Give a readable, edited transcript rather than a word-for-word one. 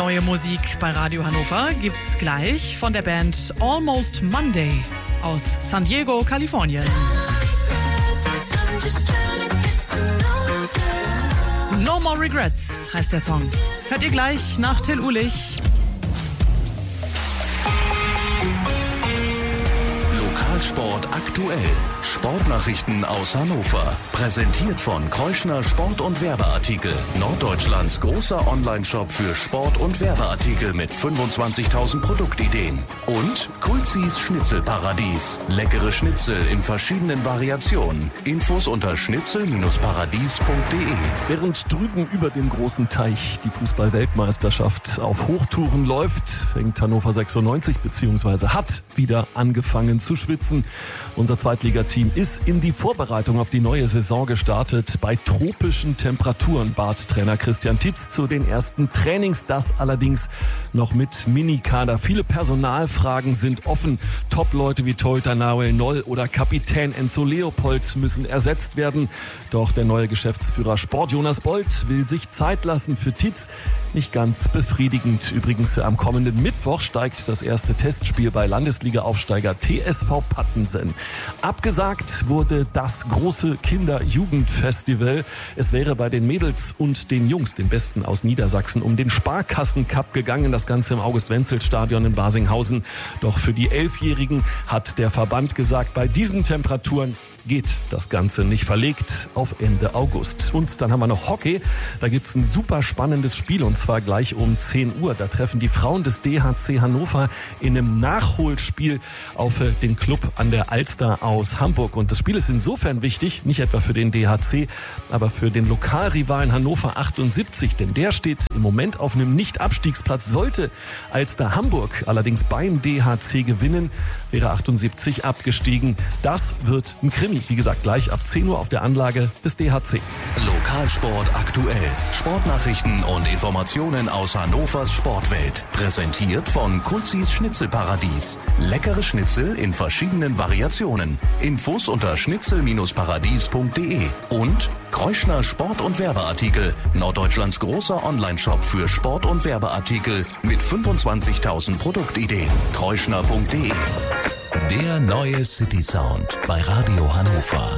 Neue Musik bei Radio Hannover gibt's gleich von der Band Almost Monday aus San Diego, Kalifornien. No More Regrets heißt der Song. Hört ihr gleich nach Till Ulich. Lokalsport aktuell. Sportnachrichten aus Hannover. Präsentiert von Kreuschner Sport- und Werbeartikel. Norddeutschlands großer Onlineshop für Sport- und Werbeartikel mit 25.000 Produktideen. Und Kulzis Schnitzelparadies. Leckere Schnitzel in verschiedenen Variationen. Infos unter schnitzel-paradies.de. Während drüben über dem großen Teich die Fußball-Weltmeisterschaft auf Hochtouren läuft, fängt Hannover 96 bzw. hat wieder angefangen zu schwitzen. Unser Zweitligateam ist in die Vorbereitung auf die neue Saison gestartet. Bei tropischen Temperaturen bat Trainer Christian Titz zu den ersten Trainings. Das allerdings noch mit Minikader. Viele Personalfragen sind offen. Top-Leute wie Torhüter Nahuel Noll oder Kapitän Enzo Leopold müssen ersetzt werden. Doch der neue Geschäftsführer Sport Jonas Bold will sich Zeit lassen. Für Titz nicht ganz befriedigend. Übrigens am kommenden Mittwoch steigt das erste Testspiel bei Landesliga-Aufsteiger TSV Pattensen. Abgesagt wurde das große Kinder-Jugendfestival. Es wäre bei den Mädels und den Jungs, den Besten aus Niedersachsen, um den Sparkassen-Cup gegangen. Das Ganze im August-Wenzel-Stadion in Basinghausen. Doch für die 11-Jährigen hat der Verband gesagt, bei diesen Temperaturen geht das Ganze nicht, verlegt auf Ende August. Und dann haben wir noch Hockey. Da gibt's ein super spannendes Spiel und zwar gleich um 10 Uhr. Da treffen die Frauen des DHC Hannover in einem Nachholspiel auf den Club an der Alster aus Hamburg. Und das Spiel ist insofern wichtig, nicht etwa für den DHC, aber für den Lokalrivalen Hannover 78. Denn der steht im Moment auf einem Nicht-Abstiegsplatz. Sollte Alster Hamburg allerdings beim DHC gewinnen, wäre 78 abgestiegen. Das wird ein Krimi. Wie gesagt, gleich ab 10 Uhr auf der Anlage des DHC. Lokalsport aktuell. Sportnachrichten und Informationen aus Hannovers Sportwelt. Präsentiert von Kulzis Schnitzelparadies. Leckere Schnitzel in verschiedenen Variationen. Infos unter schnitzel-paradies.de. Und Kreuschner Sport- und Werbeartikel. Norddeutschlands großer Onlineshop für Sport- und Werbeartikel mit 25.000 Produktideen. Kreuschner.de. Der neue City Sound bei Radio Hannover.